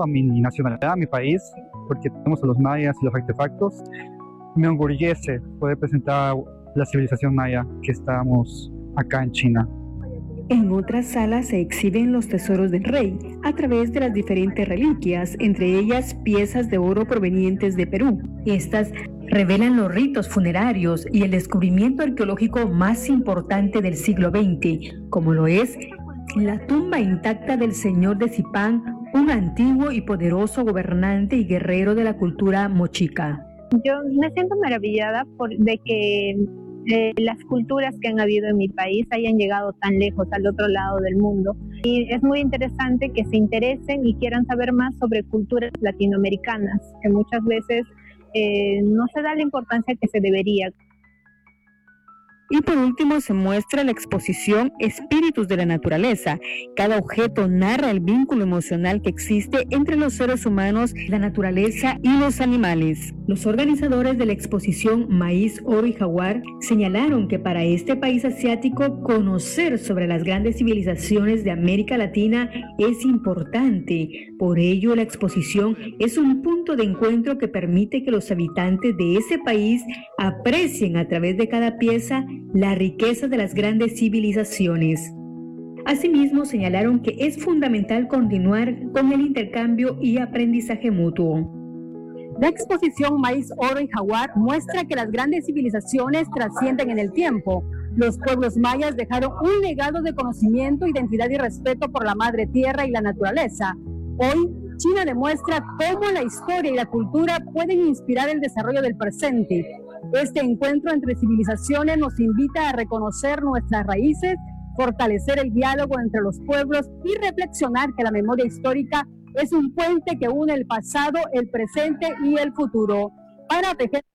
a mi nacionalidad, a mi país, porque tenemos a los mayas y los artefactos. Me enorgullece poder presentar la civilización maya que estamos acá en China. En otras salas se exhiben los tesoros del rey a través de las diferentes reliquias, entre ellas piezas de oro provenientes de Perú. Estas revelan los ritos funerarios y el descubrimiento arqueológico más importante del siglo XX, como lo es la tumba intacta del señor de Zipán, un antiguo y poderoso gobernante y guerrero de la cultura mochica. Yo me siento maravillada de que las culturas que han habido en mi país hayan llegado tan lejos, al otro lado del mundo. Y es muy interesante que se interesen y quieran saber más sobre culturas latinoamericanas, que muchas veces no se da la importancia que se debería. Y por último se muestra la exposición Espíritus de la Naturaleza. Cada objeto narra el vínculo emocional que existe entre los seres humanos, la naturaleza y los animales. Los organizadores de la exposición Maíz, Oro y Jaguar señalaron que para este país asiático conocer sobre las grandes civilizaciones de América Latina es importante. Por ello, la exposición es un punto de encuentro que permite que los habitantes de ese país aprecien a través de cada pieza la riqueza de las grandes civilizaciones. Asimismo, señalaron que es fundamental continuar con el intercambio y aprendizaje mutuo. La exposición Maíz, Oro y Jaguar muestra que las grandes civilizaciones trascienden en el tiempo. Los pueblos mayas dejaron un legado de conocimiento, identidad y respeto por la madre tierra y la naturaleza. Hoy, China demuestra cómo la historia y la cultura pueden inspirar el desarrollo del presente. Este encuentro entre civilizaciones nos invita a reconocer nuestras raíces, fortalecer el diálogo entre los pueblos y reflexionar que la memoria histórica es un puente que une el pasado, el presente y el futuro. Para tejer